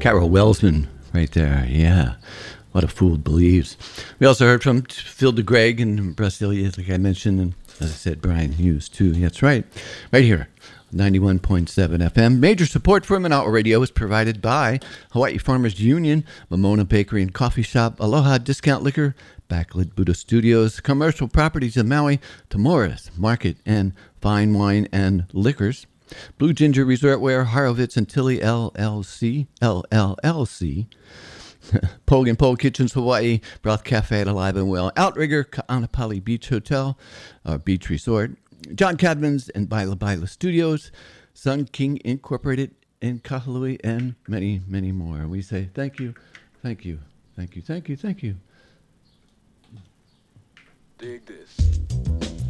Carol Welsman right there. Yeah. What a Fool Believes. We also heard from Phil DeGreg and Brasilia, like I mentioned, and as I said, Brian Hughes, too. That's right. Right here, 91.7 FM. Major support for Manawa Radio is provided by Hawaii Farmers Union, Mamona Bakery and Coffee Shop, Aloha Discount Liquor, Backlit Buddha Studios, Commercial Properties of Maui, Tamoras Market and Fine Wine and Liquors, Blue Ginger Resort Wear, Horowitz and Tilly LLC, Pogue and Pogue Kitchens Hawaii, Broth Cafe at Alive and Well, Outrigger, Ka'anapali Beach Hotel, Beach Resort, John Cadman's and Baila Baila Studios, Sun King Incorporated in Kahului, and many, many more. We say thank you, thank you, thank you, thank you, thank you. Dig this.